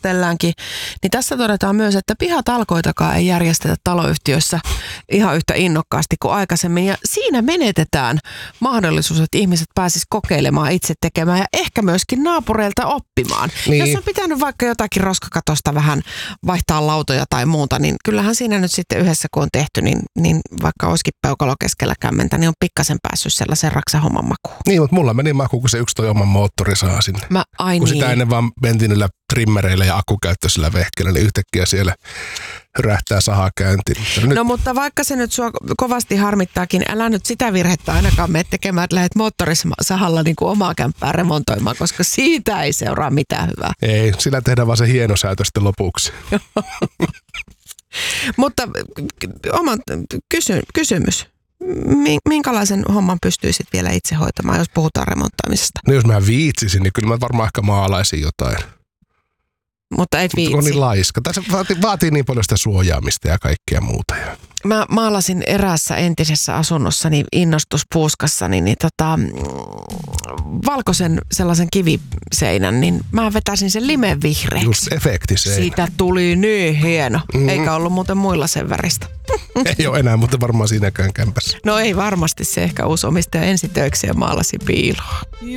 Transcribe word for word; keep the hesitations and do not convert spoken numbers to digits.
hämmästelläänkin, niin tässä todetaan myös, että pihatalkoitakaan ei järjestetä taloyhtiöissä ihan yhtä innokkaasti kuin aikaisemmin. Ja siinä menetetään mahdollisuus, että ihmiset pääsisivät kokeilemaan itse tekemään ja ehkä myöskin naapureilta oppimaan. Niin. Jos on pitänyt vaikka jotakin roskakatosta vähän vaihtaa lautoja tai muuta, niin kyllähän siinä nyt sitten yhdessä kun on tehty, niin, niin vaikka olisikin peukalo keskellä kämmentä, niin on pikkasen päässyt sellaisen raksahomman makuun. Niin, mutta mulla meni maku, kun se yksi toi oman moottori saa sinne. Mä, ai kun niin. sitä ennen vaan mentiin niillä trimmereillä ja akkukäyttöisillä vehkeillä, niin yhtäkkiä siellä hyrähtää sahaa käyntiin. Nyt... No mutta vaikka se nyt sua kovasti harmittaakin, älä nyt sitä virhettä ainakaan mene tekemään, että lähdet moottorisahalla niin kuin omaa kämppää remontoimaan, koska siitä ei seuraa mitään hyvää. Ei, sillä tehdään vaan se hieno säätö sitten lopuksi. Mutta oma kysy, kysymys. Minkälaisen homman pystyisit vielä itse hoitamaan, jos puhutaan remonttaamisesta? No jos mä viitsisin, niin kyllä mä varmaan ehkä maalaisin jotain. Mutta et viitsi. On niin laiska. Tai se vaatii, vaatii niin paljon sitä suojaamista ja kaikkea muuta. Mä maalasin eräässä entisessä asunnossani innostuspuuskassani niin tota, valkoisen sellaisen kiviseinän, niin mä vetäisin sen limevihreäksi. Just efektiseinä. Siitä tuli niin hieno, mm-hmm. eikä ollut muuten muilla sen väristä. Ei ole enää, mutta varmaan siinäkään kämpässä. No ei varmasti, se ehkä uusi omistaja ensitöiksi ja maalasi piiloa.